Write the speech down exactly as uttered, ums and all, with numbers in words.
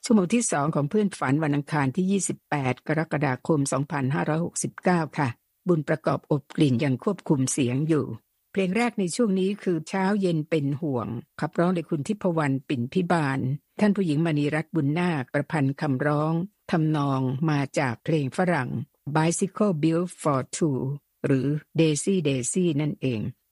ชั่วโมงที่สองของเพื่อนฝันวันอังคารที่ยี่สิบแปดกรกฎาคมสองพันห้าร้อยหกสิบเก้าค่ะบุญประกอบอบกลิ่นยังควบคุมเสียงอยู่เพลงแรกในช่วงนี้คือเช้าเย็นเป็นห่วงขับร้องโดยคุณทิพวรรณปิ่นพิบาลท่านผู้หญิงมณีรัตน์บุญนาคประพันธ์คำร้องทำนองมาจากเพลงฝรั่ง Bicycle Built for Two หรือ Daisy Daisy นั่นเอง